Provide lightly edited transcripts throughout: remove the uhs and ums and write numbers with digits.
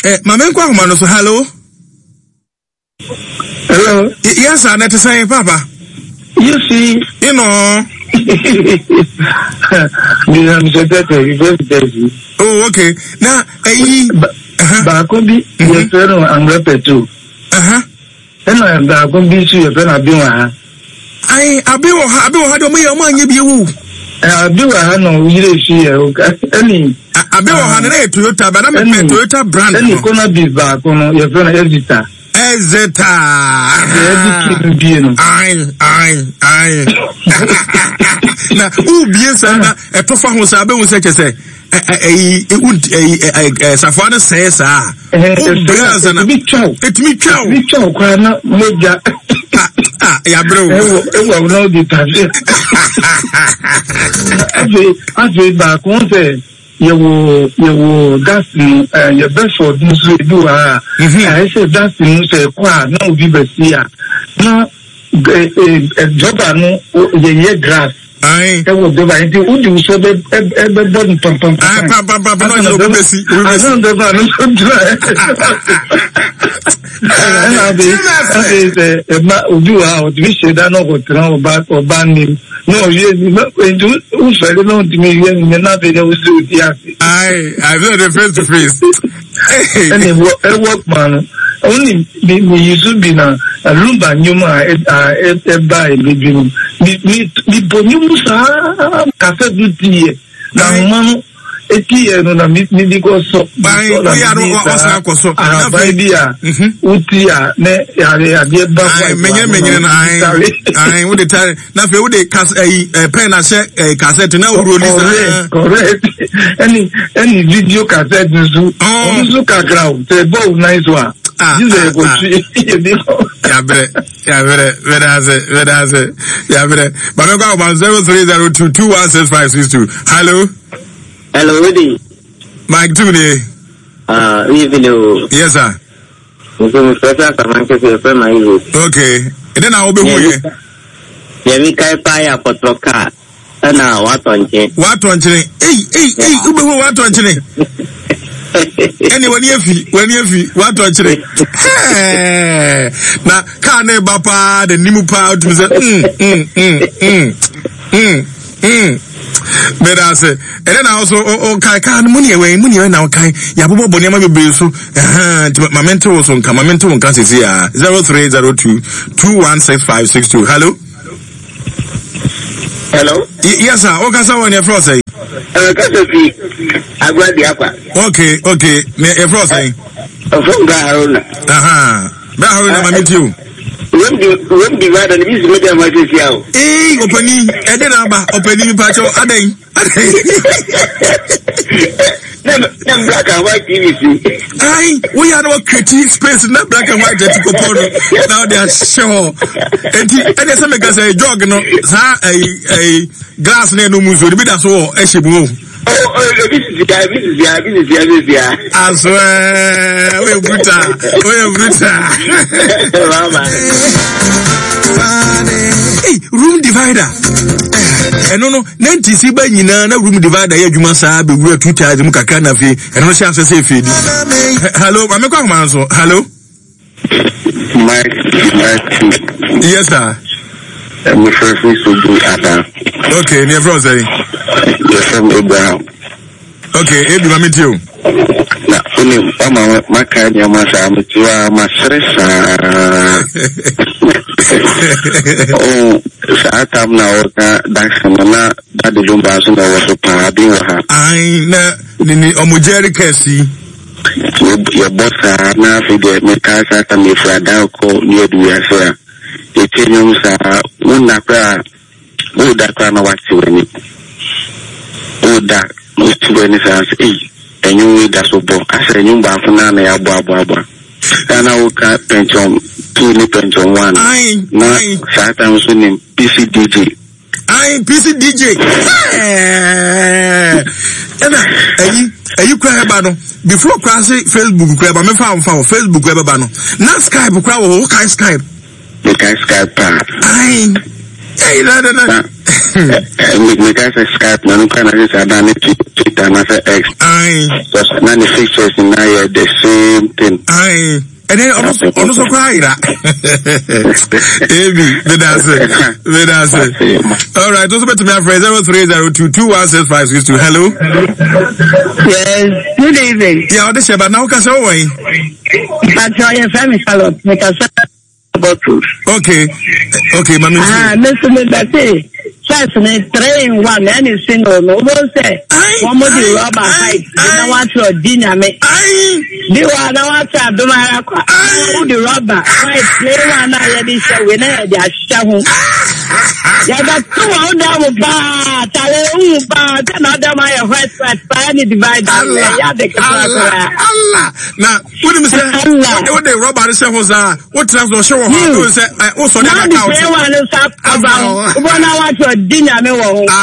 Mamenko ahoma no so hello. Hello. Yes, I need to say papa. You see, you know. Oh, okay. Now, Bakobi, you turn and repeat too. And I'm going to be your friend. I've been I do me a man you be. I do I know you see any. I be a Toyota, but I'm a Toyota brand. And you're gonna be back on your friend Ezita. Ezeta. Aye. Na ubiesa a tofa ho sabe wo se chese safana says etimi twa kwa na moja ya bro ewo no di taje ave ba ko se yewo gas your best for this do I say that's no kwa na obi besia na job no ye grass I will do by the Udu so everybody pump. I've heard a face to face. Only me should be now a rumba numa by beginning. Me ponusa cafe duty. Now, man, a tea and a me go so by also idea. Utia, I would tell nothing would a pen a cassette now. Correct. Any video cassette is look at crowd. Say, both nice one. Yeah, but I got 0302216562. Hello, Rudy. Mike Tooney. Yes, sir. Okay. And then I'll be with you. Yeah, we can't buy a potroka. And now, what on Hey, what on anyone when you what actually na kane bapa the nimu pa to say but I say and then also okay kan money away na okay ya bobo boni ma be so my mentor was on my mentor on can say 0302 216562. Hello. Yes, sir. Okay, sir. When you're frozen. Okay. You're frozen. Baharuna, I meet you. When divide and use media matches here. Opening, and then opening patch of Ading. Black and white TV. Aye, we are not creating space, not black and white. Now they are sure. And there's some guys a jog, no, a glass near no muso, the bit of so, a ship. Oh, this is the I swear, we're brutal. Hey, room divider. No, Nanti Siba Nina, room divider, you must have been 2 times, Mukakana fee, and no chance to say feed. Hello, I'm a command. Hello, Mike. Yes, sir. I'm the first week to do that. Okay, near Frozen. Yes, I'm Abraham. Okay, Eddie, I meet you. Now, only my kind of my stress. Oh, Satam now, that's that the Lumbazo was a paradigm. I know, Omujeri Cassie. Your boss are now for the Mekasa and the Fradalco near the Yasser. The Tenums are Wundaka, Wudaka, what's doing it. Wudak, most to any sense, and you need that so book. I said, you Bafana, Baba. And I will cut pension, 2 pension 1. Now, Satam swimming PCDJ. PCDJ. And you cry about before crossing Facebook, grab a found Facebook, grab a banner. Not Skype, crowd, okay, Skype. Okay, Skype. Hey, no. We guys Skype now. No kind of this. I done it Twitter and I say X. Just now the features in now the same thing. And then also cry that. Amy, the dancer. All right, also to my friend 0302216562. Hello. Yes. Good evening. Yeah, this is about now. Can show way. But your family Charlotte. Make us about proof. Okay, mami. Mr. Mbate. First, 3-in-1 any single no one say. One more the rubber height. I want to dinner me. The one I want to do my the rubber height. Play one I had this when I had a show. Yeah, but 2 down bad. Another my white side. Any divide. Allah. Now, what do you say? What the rubber shows are? What transfer show? Who say? Also, never count. One is up about 1 hour to dinner me.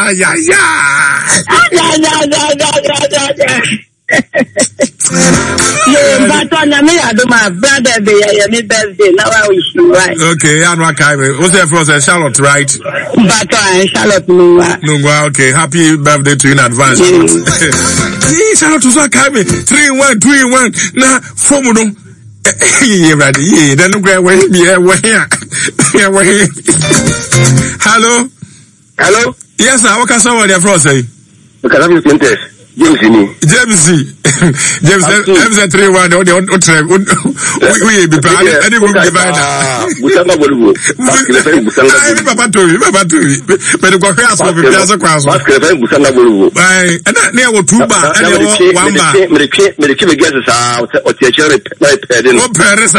But on me, I do my brother be a birthday. Now I wish you right. Okay, I'm not coming. What's that for? Charlotte, right? But Charlotte, no. Okay, happy birthday to you in advance. Charlotte was coming. 3-in-1, 2-in-1. Now, formula. Ready? Then go away. Hello. Hello. Yes, sir. What can someone there for say? Because I'm just interested. James, James 3-1. We be bad. Any book divider. Busanga Bollywood. Papa to you. But the Quackers of the Plaza Cross. Busanga Bollywood. And that near 2 bar. And 1 bar. Medicated guesses out or teacher. Paris,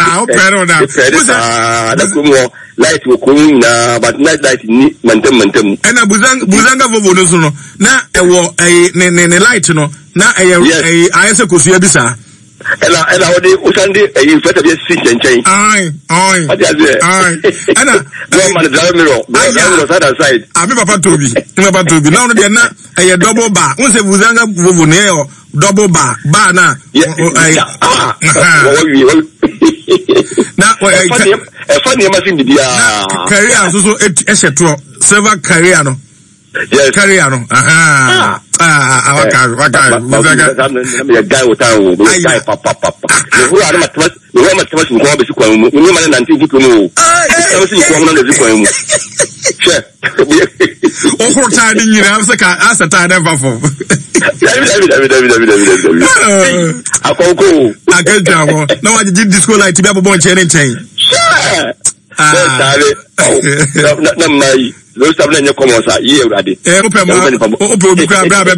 light will come but night light mentem. And a Buzanga Vobono. Now a light, no. Now I say Kusia Bisa. And I would Sunday a better be sick and change. Aye. And one man drive me wrong. I side. I'm Papa Toby. Now they're not a double bar. Once a Buzanga Vovoneo, double bar now. Now, a funny machine, career also a server career. Yes, Cariano. Our guy with our guy, Papa. Who are much more those have no commons are here already.